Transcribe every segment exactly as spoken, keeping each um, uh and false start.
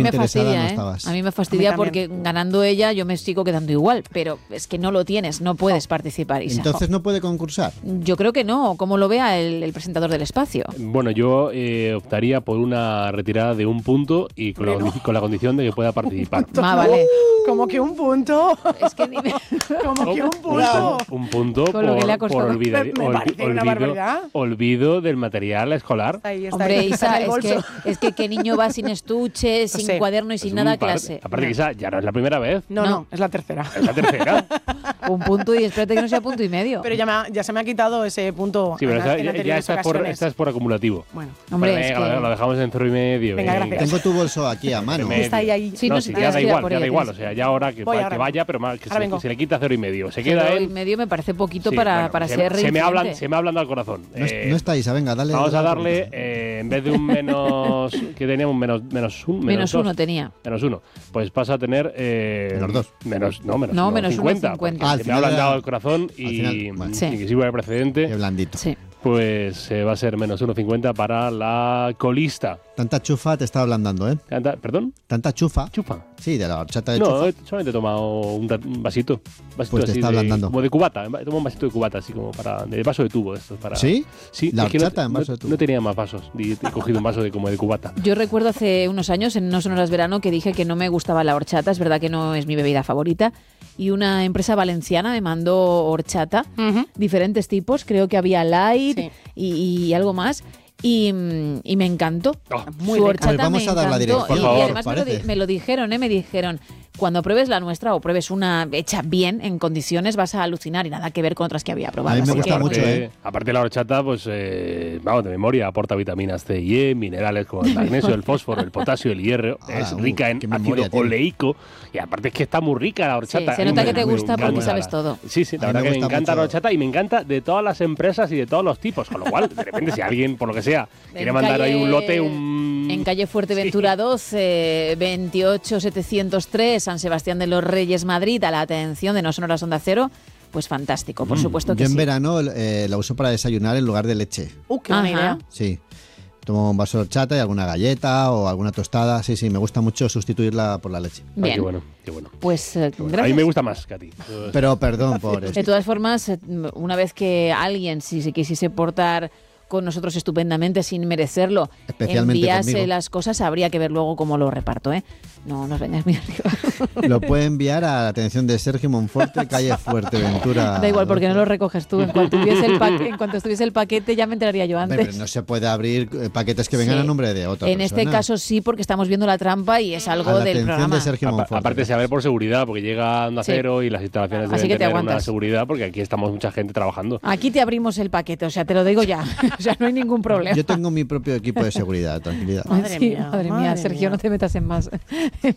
muy me interesada fastidia, no ¿eh? estabas. A mí me fastidia A mí porque ganando ella yo me sigo quedando igual, pero es que no lo tienes, no puedes participar, Isa. Entonces no puede concursar. Yo creo que no, como lo vea el, el presentador del espacio. Bueno, yo eh, optaría por una retirada de un punto y con la, Bueno. condi- con la condición de que pueda participar. Ah, vale. Como que un punto. Es que ni me- Como que un punto. Un punto Con lo que por, le ha costado. por olvidar- Me ol- parece una olvido, barbaridad. olvido del material escolar. Ahí está, Hombre, ahí está Isa, en el es que, bolso. es que qué niño va sin estuche, sin sé. cuaderno y sin Es nada a un par- clase. Aparte que esa ya no es la primera vez, No, no, No. es la tercera. es la tercera. Un punto y espérate que no sea punto y medio. Pero ya, me ha- ya se me ha quitado ese punto Sí, pero en, esa- en ya, ya anteriores esta, es por, ocasiones. esta es por acumulativo. Bueno, Hombre, Venga, es lo- que... lo dejamos en cero y medio. Venga, gracias. Tengo tu bolso aquí a mano. Medio. está ahí, ahí. Sí, no, no, sí, si ya tienes da que ir a igual, por ya da ella, igual. tienes- O sea, ya ahora que, Voy va- ahora que vaya, pero más, que Ahora se, vengo. que se le quita cero y medio. Se Cero queda y en... medio me parece poquito Sí, para, bueno, para se, ser se me reincidente. hablan, se me hablan al corazón. No, es- Eh, no está Isa, venga, dale. Vamos a dale darle, punto. eh, en vez de un menos, que teníamos menos, menos, un, menos, Menos dos, uno tenía. menos uno, pues pasa a tener... Eh, Menos dos. Menos, no, menos, No, uno, menos uno, cincuenta. cincuenta. porque Ah, al se me final hablan era- dado el corazón y, al final, bueno. Sí. y que sirva de Qué precedente, blandito. Sí. pues eh, va a ser menos uno cincuenta para la colista. Tanta chufa te estaba ablandando, ¿eh? Canta- ¿Perdón? Tanta chufa. Chupa. Sí, de la horchata de No, chufa. he- solamente he tomado un, ra- un vasito. vasito Pues te así está de- ablandando. Como de cubata. He tomado un vasito de cubata, así como para... De vaso de tubo. Esto, para, ¿Sí? Sí, La es que no- horchata en vaso no, de tubo. No tenía más vasos. Y he cogido un vaso de como de cubata. Yo recuerdo hace unos años, en No Sonoras Verano, que dije que no me gustaba la horchata. Es verdad que no es mi bebida favorita. Y una empresa valenciana me mandó horchata, Ujú. diferentes tipos. Creo que había light Sí. y, y algo más. Y, mm, y me encantó. Oh, muy Su rica. horchata Pues vamos me a dar la encantó. dirección, por Y- favor, y además me lo, di- parece. me lo dijeron, ¿eh? Me dijeron, cuando pruebes la nuestra o pruebes una hecha bien, en condiciones, vas a alucinar y nada que ver con otras que había probado. A mí me Así gusta que- mucho, aparte, ¿eh? aparte la horchata, pues, eh, vamos, de memoria, aporta vitaminas C y E, minerales como el magnesio, el fósforo, el potasio, el hierro. Ah, es uh, rica en qué ácido memoria tiene. oleico. Y aparte es que está muy rica la horchata. Sí, se A mí nota me- que te me gusta porque encanta sabes la- todo. Sí, sí, la A mí verdad me que me gusta encanta mucho. la horchata y me encanta de todas las empresas y de todos los tipos. Con lo cual, de repente, si alguien, por lo que sea, quiere En mandar ahí calle- un lote, un... En calle Fuerteventura doce, veintiocho setecientos tres, San Sebastián de los Reyes, Madrid, a la atención de No Sonoras Onda Cero, pues fantástico, por supuesto que Yo en sí. verano eh, la uso para desayunar en lugar de leche. Uh, qué buena Ajá. idea. Sí. Tomo un vaso de horchata y alguna galleta o alguna tostada. Sí, sí, me gusta mucho sustituirla por la leche. Ay, Bien, qué bueno, qué bueno. pues eh, Qué bueno. A gracias. mí me gusta más que a ti. Pero perdón por De esto. todas formas, eh, una vez que alguien, si se quisiese portar con nosotros estupendamente sin merecerlo, Especialmente enviase conmigo. las cosas, habría que ver luego cómo lo reparto, ¿eh? No nos vengas muy arriba. Lo puede enviar a la atención de Sergio Monforte, calle Fuerteventura. Da igual, porque no lo recoges tú. En cuanto, tuviese el paquete, en cuanto estuviese el paquete, ya me enteraría yo Hombre, antes. pero no se puede abrir eh, paquetes que vengan Sí. a nombre de otra En persona. este caso sí, porque estamos viendo la trampa y es a algo la del atención programa. de Sergio Apa- Monforte. Aparte, se a ver por seguridad, porque llega Onda Sí. Cero y las instalaciones Así deben que te tener una aguantas. seguridad, porque aquí estamos mucha gente trabajando. Aquí te abrimos el paquete, o sea, te lo digo ya. O sea, no hay ningún problema. Yo tengo mi propio equipo de seguridad, tranquilidad. Madre Sí, mía, madre mía, madre Sergio, mía. no te metas en más, en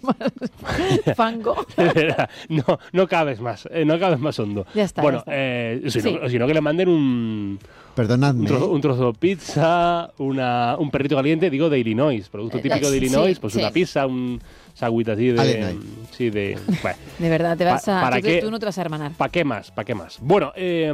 más fango. De verdad, no, no cabes más, eh, no cabes más hondo. Ya está, Bueno, ya está. eh, si, Sí. no, si no que le manden un, un, Perdonadme. trozo, un trozo de pizza, una, un perrito caliente, digo de Illinois, producto Eh, típico de sí, Illinois, pues sí. una pizza, un sándwich así de... Illinois. Sí, de... Bueno, De verdad, te vas Pa- a. ¿para tú, qué? tú no te vas a hermanar. ¿para qué más? ¿Para qué más? Bueno, eh,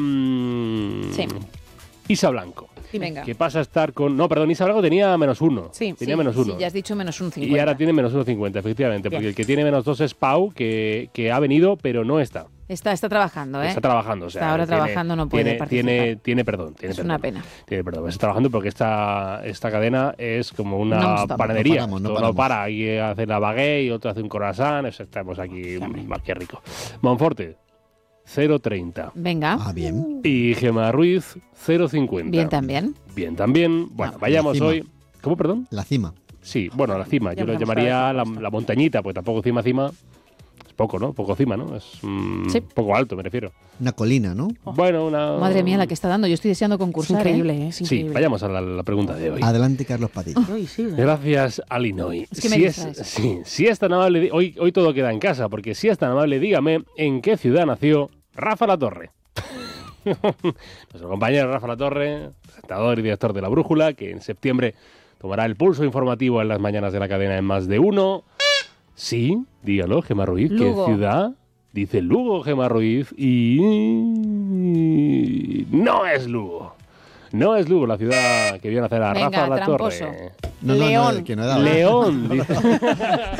mm, Sí. Isa Blanco. Venga. Que pasa a estar con... No, perdón, Isa Blanco tenía menos uno. Sí. Tenía Sí, menos uno. sí, ya has dicho menos un cincuenta. Y ahora tiene menos uno cincuenta, efectivamente. Porque Bien. el que tiene menos dos es Pau, que, que ha venido, pero no está. Está, está trabajando, ¿eh? Está trabajando. O sea, Está ahora tiene- trabajando, no puede tiene, participar. Tiene, tiene perdón. Tiene Es perdón. una pena. Tiene perdón. Está trabajando porque esta, esta cadena es como una Non-stop. panadería. No paramos, no Todo paramos. para. Hay hace la baguette y otro hace un croissant. O sea, estamos aquí. Más que rico. Monforte, cero coma treinta. Venga, Ah, bien. Y Gemma Ruiz, cero coma cincuenta. bien también. Bien también. Bueno, Ah, vayamos encima. hoy. ¿Cómo, perdón? La cima. Sí, bueno, la cima. Ya Yo lo empezamos llamaría a la, ver, la montañita, pues tampoco cima, cima. Es poco, ¿no? Poco cima, ¿no? Es mm, Sí. poco alto, me refiero. Una colina, ¿no? Bueno, una... Madre mía, la que está dando. Yo estoy deseando Es concursar, ¿eh? increíble, ¿eh? Es Sí, increíble. vayamos a la, la pregunta de hoy. Adelante, Carlos Padilla. Ay, sí, ¿eh? Gracias, Alinoy. Es que me si, es, distraes. sí, si es tan amable, di- hoy, hoy todo queda en casa, porque si es tan amable, dígame en qué ciudad nació Rafa Latorre. Nuestro compañero Rafa Latorre, presentador y director de La Brújula, que en septiembre tomará el pulso informativo en las mañanas de la cadena en Más de Uno. Sí, dígalo, Gemma Ruiz, Lugo. ¿qué ciudad? Dice Lugo, Gemma Ruiz, y no es Lugo. No es Lugo la ciudad que vio nacer a Venga, Rafa Latorre. tramposo. No, no, no, León. el que no he dado. León, dice.